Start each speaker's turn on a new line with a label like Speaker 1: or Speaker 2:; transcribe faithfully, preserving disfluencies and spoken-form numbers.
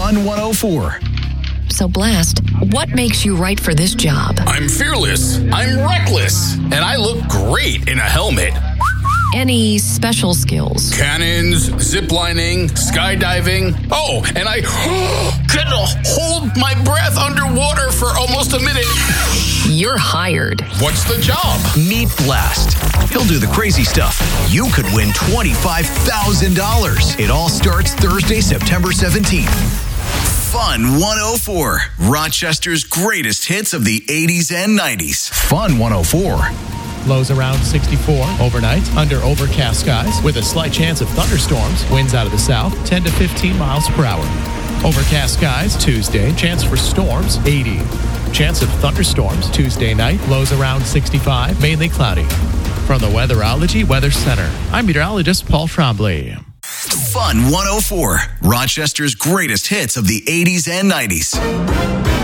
Speaker 1: Fun one oh four.
Speaker 2: So, Blast, what makes you right for this job?
Speaker 3: I'm fearless, I'm reckless, and I look great in a helmet.
Speaker 2: Any special skills?
Speaker 3: Cannons, ziplining, skydiving. Oh, and I can hold my breath underwater for almost a minute.
Speaker 2: You're hired.
Speaker 3: What's the job?
Speaker 1: Meet Blast. He'll do the crazy stuff. You could win twenty-five thousand dollars. It all starts Thursday, September seventeenth. Fun one oh four. Rochester's greatest hits of the eighties and nineties. Fun one oh four.
Speaker 4: Lows around sixty-four overnight under overcast skies with a slight chance of thunderstorms. Winds out of the south, ten to fifteen miles per hour. Overcast skies Tuesday. Chance for storms, eighty. Chance of thunderstorms Tuesday night. Lows around sixty-five, mainly cloudy. From the Weatherology Weather Center, I'm meteorologist Paul Trombley.
Speaker 1: Fun one oh four. Rochester's greatest hits of the eighties and nineties.